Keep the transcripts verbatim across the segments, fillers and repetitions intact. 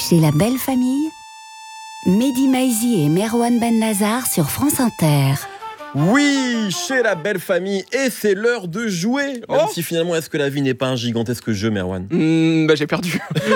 Chez la belle famille, Mehdi Maizi et Merwan Benlazar sur France Inter. Oui, chez la belle famille, et c'est l'heure de jouer. Même Oh si finalement, est-ce que la vie n'est pas un gigantesque jeu, Merwan? Mmh, bah j'ai perdu.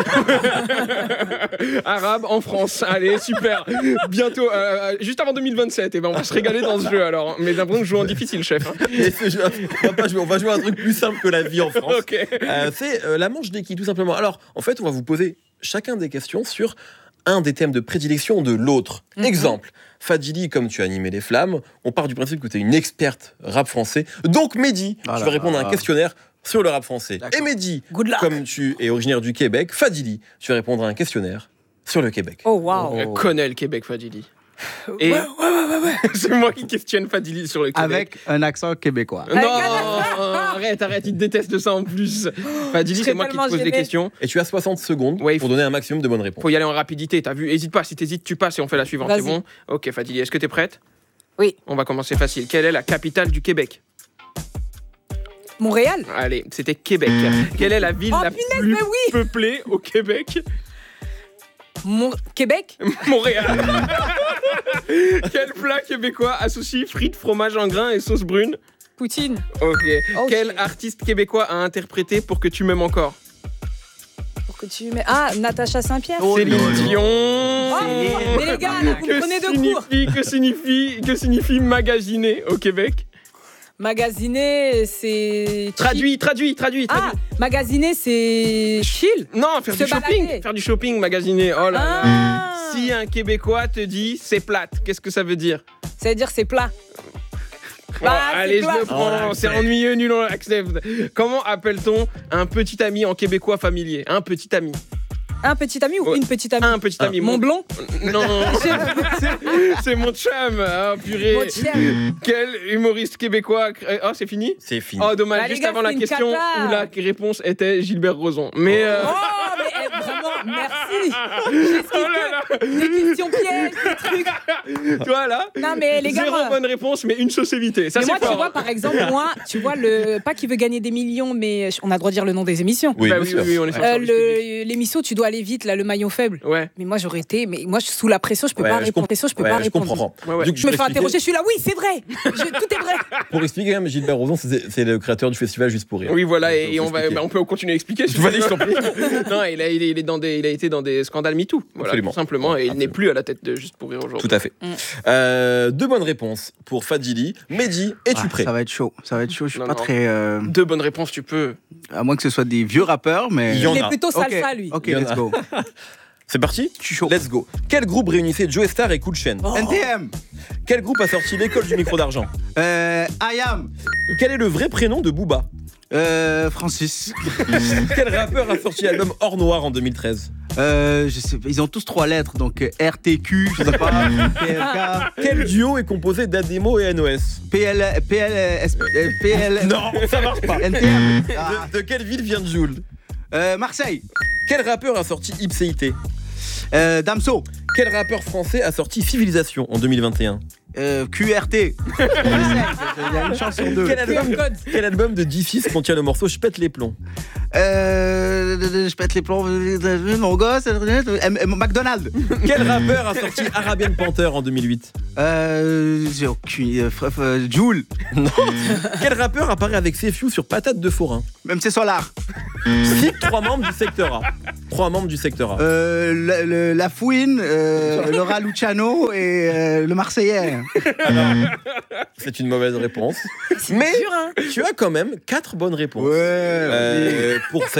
Arabe en France, allez super. Bientôt, euh, juste avant deux mille vingt-sept, et ben on va se régaler dans ce jeu alors. Mais d'un point je joue en difficile, chef. Hein. Et ce jeu, on va pas jouer, on va jouer à un truc plus simple que la vie en France. Ok. Euh, c'est euh, la manche d'équipe, tout simplement. Alors, en fait, on va vous poser chacun des questions sur un des thèmes de prédilection de l'autre. Mm-hmm. Exemple, Fadili, comme tu as animé les flammes, on part du principe que tu es une experte rap français. Donc, Mehdi, ah tu vas répondre à un questionnaire sur le rap français. D'accord. Et Mehdi, comme tu es originaire du Québec, Fadili, tu vas répondre à un questionnaire sur le Québec. Oh, waouh. Elle connaît le Québec, Fadili. Et ouais, ouais, ouais, ouais. C'est moi qui questionne Fadili sur le Québec. Avec un accent québécois. Non, arrête, arrête, il déteste ça en plus. Fadili, c'est moi qui te pose gêné. les questions. Et tu as soixante secondes ouais, pour donner un maximum de bonnes réponses. Faut y aller en rapidité, t'as vu? Hésite pas, si t'hésites, tu passes et on fait la suivante, Vas-y. c'est bon? Ok, Fadili, est-ce que t'es prête? Oui. On va commencer facile. Quelle est la capitale du Québec? Montréal. Allez, c'était Québec. Quelle est la ville oh, la punaise, plus oui. peuplée au Québec? Mon... Québec. Montréal. Quel plat québécois associe frites, fromage en grains et sauce brune? Poutine. Ok. Oh, Quel shit. artiste québécois a interprété Pour que tu m'aimes encore? Pour que tu mets... Ah, Natacha Saint-Pierre. Oh, Céline Dion. Oh, mais les gars, là, vous me prenez de court. Que signifie, que signifie magasiner au Québec? Magasiner, c'est... Traduit, traduit, traduit, traduit. Ah, magasiner, c'est chill. Non, faire Se du shopping. balader. Faire du shopping, magasiner. Oh là ah. là. Si un Québécois te dit c'est plate, qu'est-ce que ça veut dire? Ça veut dire c'est plat. Bon, bah, allez, je plat. le prends. Oh, c'est ennuyeux, nul, on l'accepte. Comment appelle-t-on un petit ami en québécois familier? Un petit ami. Un petit ami ou Ouais. une petite amie? Un petit ami. Mon blond. Non, c'est, c'est mon chum. Ah, purée. Mon chum. Quel humoriste québécois? Oh, c'est fini? C'est fini. Oh, dommage. Bah, les Juste gars, avant c'est la une question cata. où la réponse était Gilbert Rozon. Mais. euh, Oh, mais eh, vraiment, merci. J'ai Oh là là. des questions pièges, des trucs. Toi là. Non, mais les gars, Zéro moi- bonne réponse, mais une sauce évitée. Ça, mais c'est moi, tu fort. vois, par exemple, moi, tu vois, le pas qui veut gagner des millions, mais on a le droit de dire le nom des émissions. Oui, Bah bien oui, sûr. oui, oui, on est sur le Euh, service public. le- l'émission, tu dois aller vite, là, le maillon faible. Ouais. Mais moi, j'aurais été, mais moi, je suis sous la pression, je peux Ouais, pas je répondre. comprends. Pression, je peux Ouais, pas je répondre. comprends. Ouais, ouais. Donc, Je me peux fais expliquer- interroger, je suis là, oui, c'est vrai. Je- tout est vrai. Pour expliquer, quand même, Gilbert Rozon, c'est, c'est le créateur du festival Juste pour rire. Oui, voilà, et, Donc, et faut on va, expliquer. bah, on peut continuer à expliquer. si Vas-y, tu veux. je t'en prie. Non, il a, il, est, il est dans des, il a été dans des scandales MeToo. Voilà, Absolument. tout simplement, et il n'est plus à la tête de Juste pour rire aujourd'hui. Tout à fait. Mm. Euh, deux bonnes réponses pour Fadili. Mehdi, es-tu Ah, prêt? Ça va être chaud. Ça va être chaud. Je suis Non, pas non. très. euh, Deux bonnes réponses, tu peux. À moins que ce soit des vieux rappeurs, mais. Il y en Il a. est plutôt Ok, salsa, lui. Ok, Il y en let's a. go. C'est parti? Je suis chaud. Let's go. Quel groupe réunissait Joe Star et Cool Chain? Oh. N T M. Quel groupe a sorti l'école du micro d'argent? Euh, I am. Quel est le vrai prénom de Booba? Euh, Francis. Quel rappeur a sorti l'album Or Noir en deux mille treize? Euh, je sais, pas, ils ont tous trois lettres, donc euh, R T Q, je sais pas, P L K, Quel duo est composé d'Ademo et N O S? P L, P L, S, euh, P L, Non, ça marche pas. N T M. Ah. De, de quelle ville vient Jules? Euh, Marseille. Quel rappeur a sorti Ipséité? Euh, Damso. Quel rappeur français a sorti Civilisation en deux mille vingt et un? Euh, Q R T. Il y a une chance sur deux. Quel album, quel album de Diffis contient le morceau Je pète les plombs? Euh, je pète les plombs. Mon gosse. euh, M- McDonald's. Quel rappeur a sorti Arabian Panther en deux mille huit? Euh, j'ai aucune. Euh, fref, euh, Joule. Non. Quel rappeur apparaît avec Sefiu sur Patate de Forain? Même c'est Solar. Cite trois membres du secteur A. Trois membres du secteur A. Euh, le, le- la Fouine, euh, Laura Luciano et euh, le Marseillais. Alors, c'est une mauvaise réponse. Mais dur, hein. tu as quand même quatre bonnes réponses. Ouais. Euh, pour